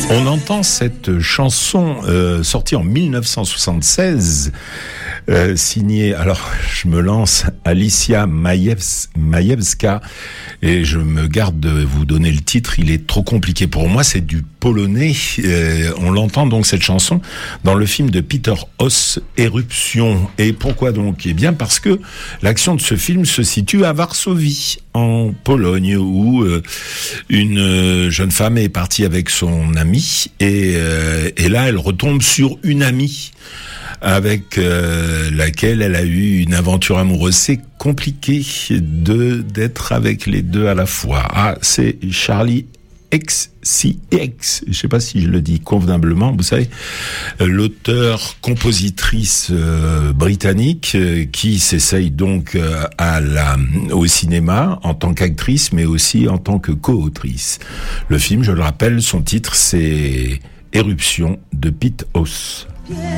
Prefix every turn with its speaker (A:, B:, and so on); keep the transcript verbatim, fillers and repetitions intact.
A: On entend cette chanson euh, sortie en dix-neuf cent soixante-seize, euh, signée, alors je me lance, Alicia Majewska, Majewska, et je me garde de vous donner le titre, il est trop compliqué pour moi, c'est du polonais. Euh, on l'entend donc cette chanson dans le film de Peter Hoss, Éruption. Et pourquoi donc ? Eh bien parce que l'action de ce film se situe à Varsovie, en Pologne, où euh, une euh, jeune femme est partie avec son ami et, euh, et là elle retombe sur une amie avec euh, laquelle elle a eu une aventure amoureuse. C'est compliqué de d'être avec les deux à la fois. Ah, c'est Charlie X C X, je sais pas si je le dis convenablement, vous savez, l'auteur-compositrice euh, britannique euh, qui s'essaye donc euh, à la, au cinéma en tant qu'actrice, mais aussi en tant que co-autrice. Le film, je le rappelle, son titre c'est Éruption de Pete Hoss.